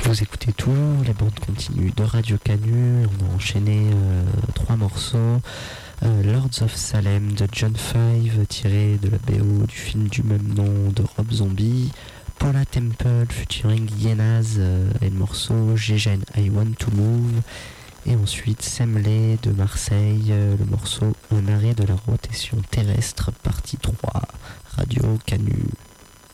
Vous écoutez toujours les bandes continues de Radio Canu. On a enchaîné 3 morceaux. Lords of Salem de John Five, tiré de la BO du film du même nom de Rob Zombie. Paula Temple featuring Yenaz et le morceau Jejen I Want to Move. Et ensuite Semley de Marseille, le morceau Un arrêt de la rotation terrestre, partie 3, Radio Canu.